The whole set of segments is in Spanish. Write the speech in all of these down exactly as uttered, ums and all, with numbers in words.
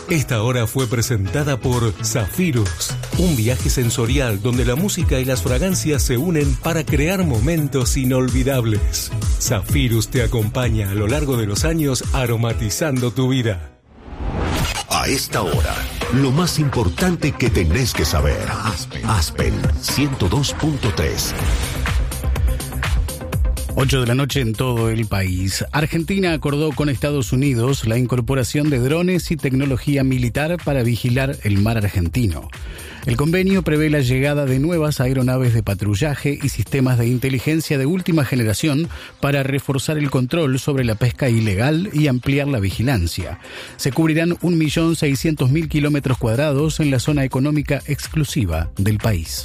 Esta hora fue presentada por Zafirus, un viaje sensorial donde la música y las fragancias se unen para crear momentos inolvidables. Zafirus te acompaña a lo largo de los años aromatizando tu vida. A esta hora, lo más importante que tenés que saber. Aspen, Aspen ciento dos punto tres. ocho de la noche en todo el país. Argentina acordó con Estados Unidos la incorporación de drones y tecnología militar para vigilar el mar argentino. El convenio prevé la llegada de nuevas aeronaves de patrullaje y sistemas de inteligencia de última generación para reforzar el control sobre la pesca ilegal y ampliar la vigilancia. Se cubrirán un millón seiscientos mil kilómetros cuadrados en la zona económica exclusiva del país.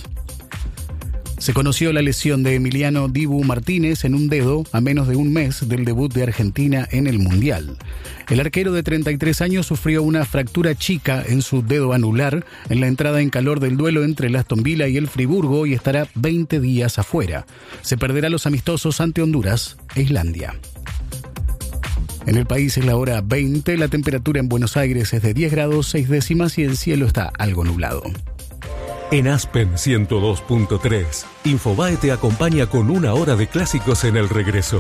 Se conoció la lesión de Emiliano Dibu Martínez en un dedo a menos de un mes del debut de Argentina en el Mundial. El arquero de treinta y tres años sufrió una fractura chica en su dedo anular en la entrada en calor del duelo entre el Aston Villa y el Friburgo y estará veinte días afuera. Se perderá los amistosos ante Honduras e Islandia. En el país es la hora veinte, la temperatura en Buenos Aires es de diez grados seis décimas y el cielo está algo nublado. En Aspen ciento dos punto tres, Infobae te acompaña con una hora de clásicos en el regreso.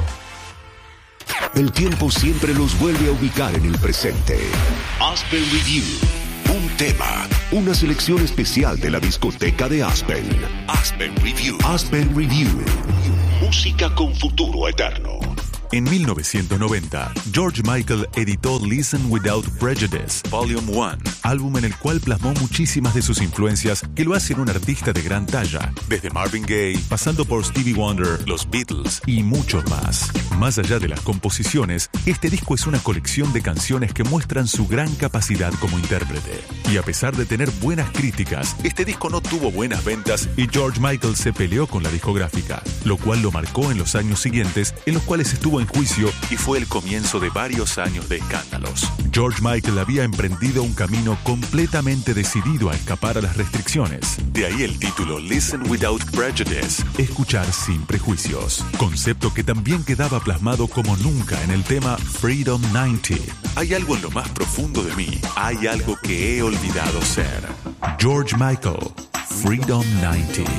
El tiempo siempre los vuelve a ubicar en el presente. Aspen Review. Un tema, una selección especial de la discoteca de Aspen. Aspen Review. Aspen Review. Música con futuro eterno. En mil novecientos noventa, George Michael editó Listen Without Prejudice, Volume uno, álbum en el cual plasmó muchísimas de sus influencias que lo hacen un artista de gran talla, desde Marvin Gaye, pasando por Stevie Wonder, los Beatles y muchos más. Más allá de las composiciones, este disco es una colección de canciones que muestran su gran capacidad como intérprete. Y a pesar de tener buenas críticas, este disco no tuvo buenas ventas y George Michael se peleó con la discográfica, lo cual lo marcó en los años siguientes, en los cuales estuvo en juicio y fue el comienzo de varios años de escándalos. George Michael había emprendido un camino completamente decidido a escapar a las restricciones. De ahí el título Listen Without Prejudice, escuchar sin prejuicios, concepto que también quedaba plasmado como nunca en el tema Freedom noventa. Hay algo en lo más profundo de mí, hay algo que he olvidado ser. George Michael, Freedom noventa.